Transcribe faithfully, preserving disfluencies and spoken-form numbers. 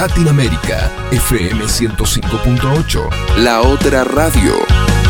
Latinoamérica, F M ciento cinco punto ocho, la otra radio.